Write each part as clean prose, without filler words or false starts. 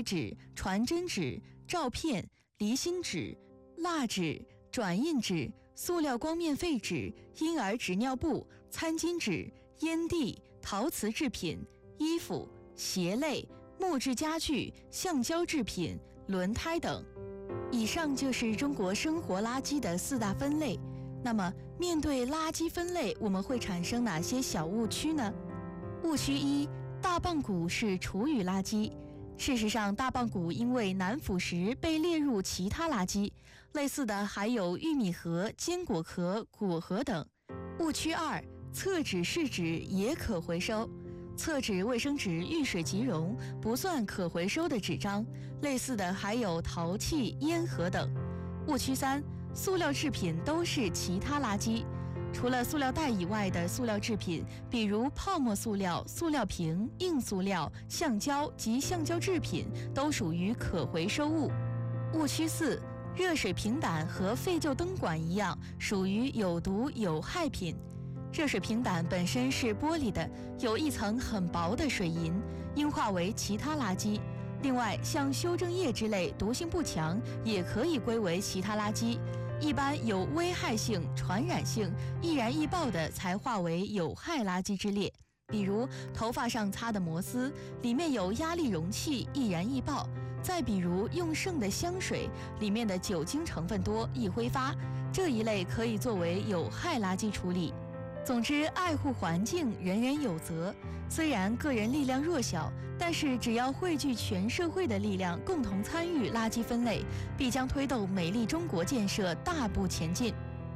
纸、传真纸、照片、离心纸、蜡纸、转印纸、塑料光面废纸、婴儿纸尿布、餐巾纸、烟蒂、陶瓷制品、衣服、鞋类、木质家具、橡胶制品、轮胎等。以上就是中国生活垃圾的4大分类。那么，面对垃圾分类，我们会产生哪些小误区呢？误区1：大棒骨是厨余垃圾。事实上，大棒骨因为难腐蚀被列入其他垃圾。类似的还有玉米核、坚果壳、果核等。误区2：厕纸、试纸也可回收。厕纸、卫生纸遇水即溶，不算可回收的纸张。类似的还有陶器、烟盒等。误区3：塑料制品都是其他垃圾。除了塑料袋以外的塑料制品，比如泡沫塑料、塑料瓶、硬塑料、橡胶及橡胶制品，都属于可回收物。误区4：热水瓶胆和废旧灯管一样，属于有毒有害品。热水瓶胆本身是玻璃的，有一层很薄的水银，应化为其他垃圾。另外，像修正液之类毒性不强，也可以归为其他垃圾。一般有危害性、传染性、易燃易爆的才划为有害垃圾之列。比如头发上擦的摩丝，里面有压力容器，易燃易爆。再比如用剩的香水，里面的酒精成分多，易挥发，这一类可以作为有害垃圾处理。总之，爱护环境，人人有责。虽然个人力量弱小，但是只要汇聚全社会的力量，共同参与垃圾分类，必将推动美丽中国建设大步前进。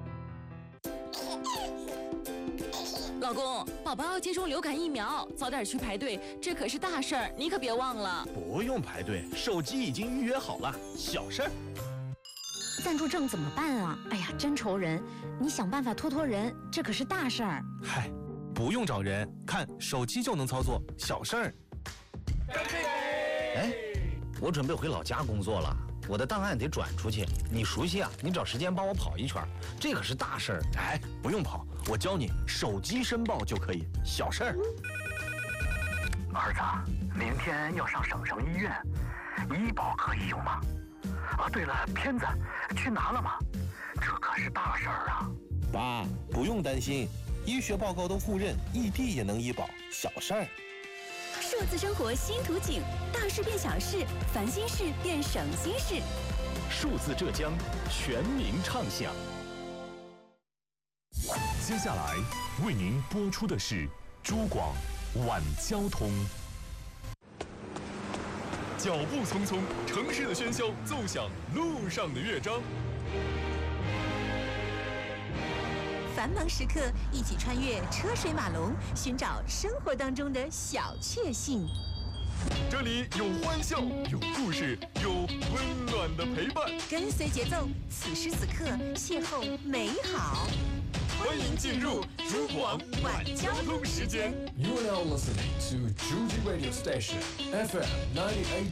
老公，宝宝要接种流感疫苗，早点去排队，这可是大事儿，你可别忘了。 不用排队，手机已经预约好了，小事儿。 暂住证怎么办啊？哎呀，真愁人！你想办法托人，这可是大事儿。 嗨，不用找人，看手机就能操作，小事儿。 哎，我准备回老家工作了，我的档案得转出去。你熟悉啊？你找时间帮我跑一圈，这可是大事儿。 哎，不用跑，我教你，手机申报就可以，小事儿。 儿子，明天要上省城医院，医保可以用吗？啊，对了，片子去拿了吗？这可是大事儿啊！ 爸，不用担心，医学报告都互认，异地也能医保，小事儿。 数字生活新图景，大事变小事，烦心事变省心事。 数字浙江，全民畅享。接下来为您播出的是珠广晚交通。脚步匆匆，城市的喧嚣奏响路上的乐章。 繁忙时刻，一起穿越车水马龙，寻找生活当中的小确幸。 这里有欢笑，有故事，有温暖的陪伴。 跟随节奏，此时此刻邂逅美好。 欢迎进入珠广晚交通时间。 You are now listening to Zhuji Radio Station FM 98.